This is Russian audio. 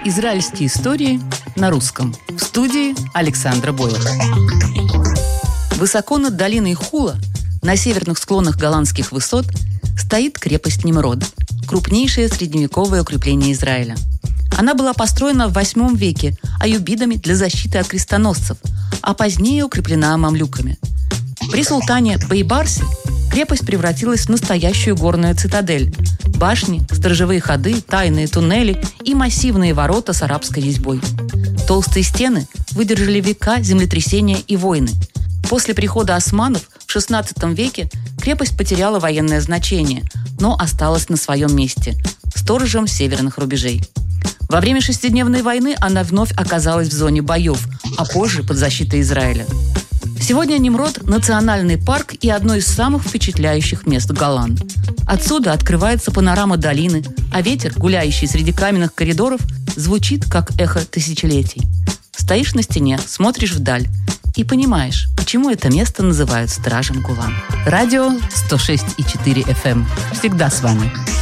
Израильские истории на русском. В студии Александра Бойко. Высоко над долиной Хула, на северных склонах голландских высот, стоит крепость Нимрод, крупнейшее средневековое укрепление Израиля. Она была построена в VIII веке аюбидами для защиты от крестоносцев, а позднее укреплена мамлюками. При султане Бейбарсе крепость превратилась в настоящую горную цитадель. Башни, сторожевые ходы, тайные туннели и массивные ворота с арабской резьбой. Толстые стены выдержали века землетрясения и войны. После прихода османов в XVI веке крепость потеряла военное значение, но осталась на своем месте – сторожем северных рубежей. Во время шестидневной войны она вновь оказалась в зоне боев, а позже под защитой Израиля. Сегодня Нимрод – национальный парк и одно из самых впечатляющих мест Голланд. Отсюда открывается панорама долины, а ветер, гуляющий среди каменных коридоров, звучит, как эхо тысячелетий. Стоишь на стене, смотришь вдаль и понимаешь, почему это место называют Стражем Голланд. Радио 106,4 FM. Всегда с вами.